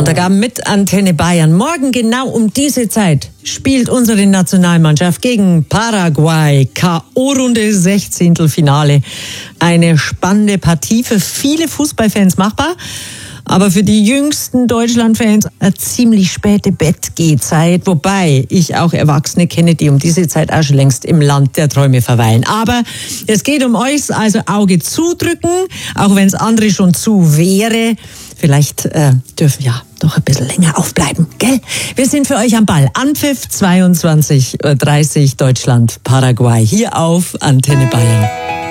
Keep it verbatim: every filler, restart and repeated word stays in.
Sonntagabend mit Antenne Bayern. Morgen genau um diese Zeit spielt unsere Nationalmannschaft gegen Paraguay. K O-Runde, Sechzehntelfinale. Eine spannende Partie, für viele Fußballfans machbar. Aber für die jüngsten Deutschland-Fans eine ziemlich späte Bettgehzeit. Wobei ich auch Erwachsene kenne, die um diese Zeit auch schon längst im Land der Träume verweilen. Aber es geht um euch, also Auge zudrücken, auch wenn es andere schon zu wäre. Vielleicht äh, dürfen ja doch ein bisschen länger aufbleiben, gell? Wir sind für euch am Ball. Anpfiff zweiundzwanzig Uhr dreißig Deutschland, Paraguay. Hier auf Antenne Bayern.